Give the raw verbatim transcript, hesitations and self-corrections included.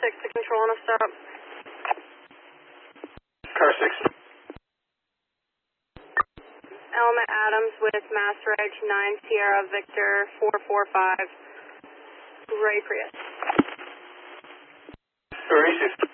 six to control on a stop. Car six. Element Adams with Mass Reg nine Sierra Victor four four five. Ray Prius. Ray six.